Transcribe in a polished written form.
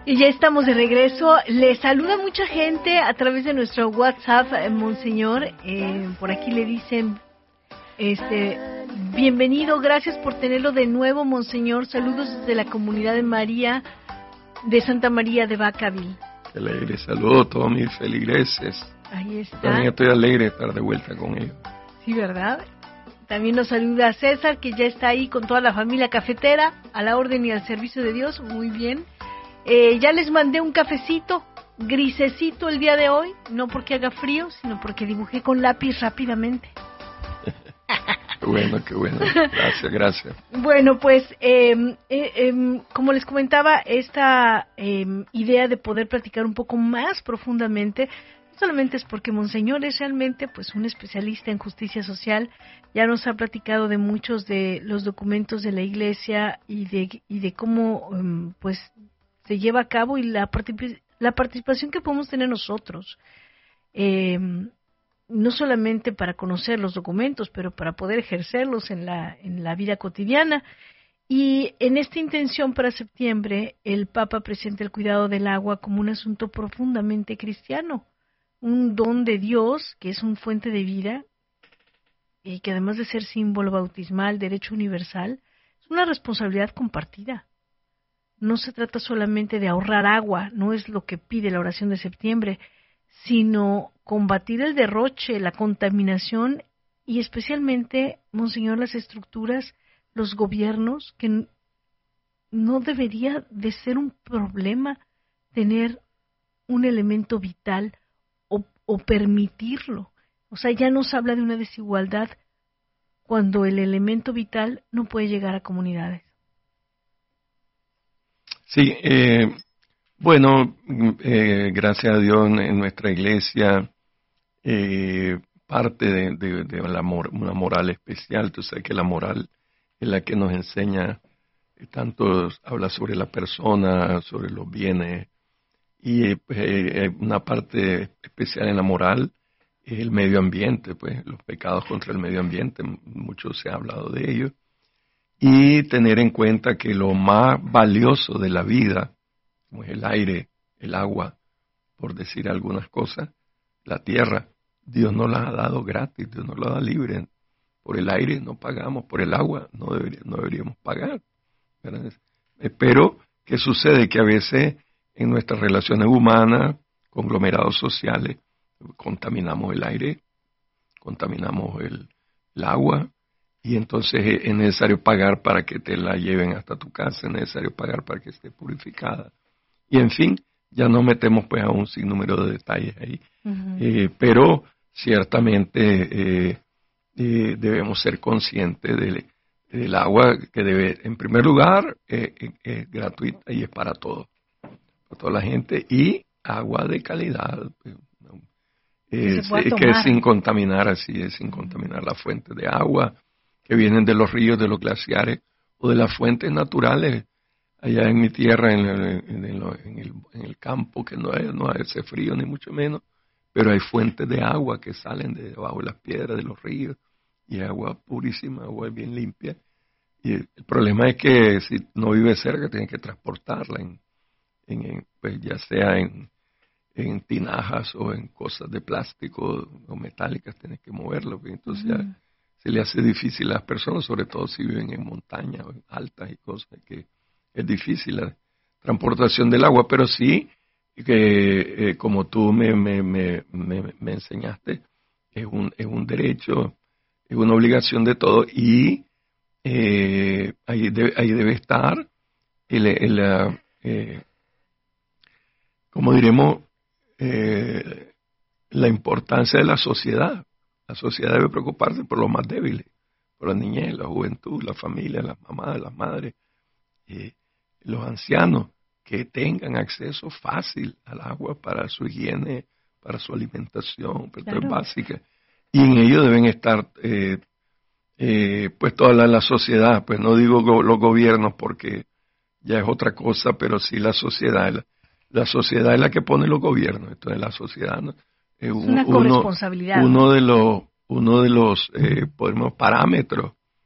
Y ya estamos de regreso. Le saluda mucha gente a través de nuestro WhatsApp, Monseñor. Por aquí le dicen, bienvenido, gracias por tenerlo de nuevo, Monseñor. Saludos desde la comunidad de María, de Santa María de Vacaville. Qué alegre, saludo a todos mis feligreses. Ahí está. También estoy alegre de estar de vuelta con ellos. Sí, ¿verdad? También nos saluda César, que ya está ahí con toda la familia cafetera, a la orden y al servicio de Dios. Muy bien. Ya les mandé un cafecito grisecito el día de hoy, no porque haga frío, sino porque dibujé con lápiz rápidamente. Qué bueno. Gracias. Bueno, pues, como les comentaba, esta idea de poder platicar un poco más profundamente, no solamente es porque Monseñor es realmente pues un especialista en justicia social, ya nos ha platicado de muchos de los documentos de la Iglesia y de cómo pues se lleva a cabo y la participación que podemos tener nosotros, no solamente para conocer los documentos, pero para poder ejercerlos en la vida cotidiana. Y en esta intención para septiembre, el Papa presenta el cuidado del agua como un asunto profundamente cristiano, un don de Dios que es una fuente de vida y que además de ser símbolo bautismal, derecho universal, es una responsabilidad compartida. No se trata solamente de ahorrar agua, no es lo que pide la oración de septiembre, sino combatir el derroche, la contaminación y especialmente, Monseñor, las estructuras, los gobiernos, que no debería de ser un problema tener un elemento vital o permitirlo. O sea, ya nos habla de una desigualdad cuando el elemento vital no puede llegar a comunidades. Sí, gracias a Dios en nuestra iglesia, parte de una moral especial. Tú sabes que la moral es la que nos enseña, tanto habla sobre la persona, sobre los bienes, y una parte especial en la moral es el medio ambiente, pues los pecados contra el medio ambiente, mucho se ha hablado de ello. Y tener en cuenta que lo más valioso de la vida, como es el aire, el agua, por decir algunas cosas, la tierra, Dios nos la ha dado gratis, Dios nos la da libre. Por el aire no pagamos, por el agua no deberíamos pagar, ¿verdad? Pero, ¿qué sucede? Que a veces en nuestras relaciones humanas, conglomerados sociales, contaminamos el aire, contaminamos el agua, y entonces es necesario pagar para que te la lleven hasta tu casa, es necesario pagar para que esté purificada. Y en fin, ya nos metemos pues a un sinnúmero de detalles ahí. Uh-huh. Pero ciertamente debemos ser conscientes del agua que debe, en primer lugar, es gratuita y es para todos, para toda la gente, y agua de calidad, que es sin contaminar, así es, sin contaminar las fuentes de agua que vienen de los ríos, de los glaciares o de las fuentes naturales. Allá en mi tierra, en el campo, que no hace frío ni mucho menos, pero hay fuentes de agua que salen de debajo de las piedras de los ríos, y agua purísima, agua bien limpia. Y el problema es que si no vive cerca, tienes que transportarla, pues ya sea en tinajas o en cosas de plástico o metálicas, tienes que moverlo. Entonces ya se le hace difícil a las personas, sobre todo si viven en montañas altas y cosas, que es difícil la transportación del agua, pero sí que como tú me enseñaste, es un derecho, es una obligación de todo, y ahí debe estar como diremos, la importancia de la sociedad. La sociedad debe preocuparse por los más débiles, por la niñez, la juventud, la familia, las mamás, las madres, los ancianos, que tengan acceso fácil al agua para su higiene, para su alimentación, claro, básica. Y en ello deben estar pues toda la sociedad, pues no digo los gobiernos porque ya es otra cosa, pero sí la sociedad. La sociedad es la que pone los gobiernos, entonces la sociedad es una corresponsabilidad. Uno de los podemos parámetros